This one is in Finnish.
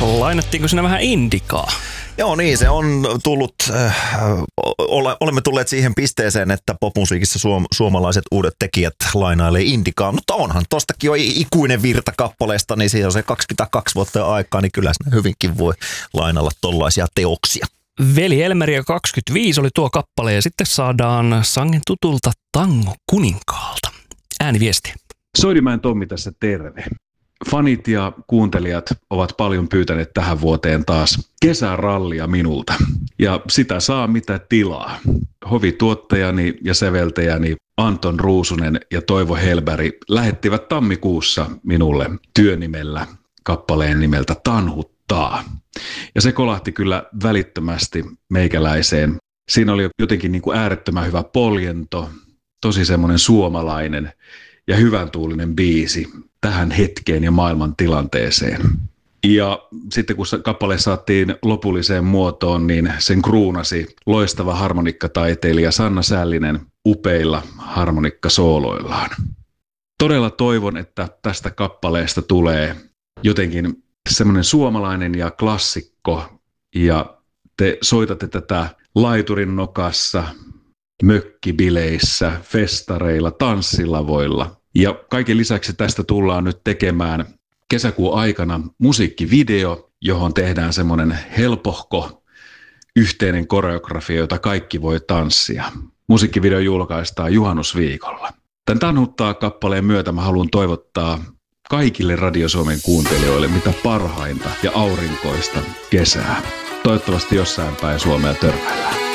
Lainattiinko sinä vähän indikaa? Joo niin, se on tullut, olemme tulleet siihen pisteeseen, että popmusiikissa suomalaiset uudet tekijät lainailee indikaa, mutta onhan tostakin jo ikuinen virta kappaleesta, niin siihen on se 22 vuotta aikaa, niin kyllä sinne hyvinkin voi lainailla tollaisia teoksia. Veli Elmeriä 25 oli tuo kappale ja sitten saadaan sangen tutulta Tango Kuninkaalta. Ääniviesti. Soidimäen Tommi tässä terve. Fanit ja kuuntelijat ovat paljon pyytäneet tähän vuoteen taas kesärallia minulta. Ja sitä saa mitä tilaa. Hovituottajani ja säveltäjäni Anton Ruusunen ja Toivo Helberg lähettivät tammikuussa minulle työnimellä kappaleen nimeltä Tanhuttaa. Ja se kolahti kyllä välittömästi meikäläiseen. Siinä oli jotenkin niin kuin äärettömän hyvä poljento, tosi semmoinen suomalainen ja hyvän tuulinen biisi tähän hetkeen ja maailman tilanteeseen. Ja sitten kun kappale saatiin lopulliseen muotoon, niin sen kruunasi loistava harmonikkataiteilija Sanna Sällinen upeilla harmonikkasooloillaan. Todella toivon, että tästä kappaleesta tulee jotenkin semmoinen suomalainen ja klassikko, ja te soitatte tätä laiturin nokassa, mökkibileissä, festareilla, tanssilavoilla. Ja kaiken lisäksi tästä tullaan nyt tekemään kesäkuun aikana musiikkivideo, johon tehdään semmoinen helpohko yhteinen koreografia, jota kaikki voi tanssia. Musiikkivideo julkaistaan juhannusviikolla. Tän Tanhuttaa kappaleen myötä mä haluan toivottaa kaikille Radio Suomen kuuntelijoille mitä parhainta ja aurinkoista kesää. Toivottavasti jossain päin Suomea törmäillään.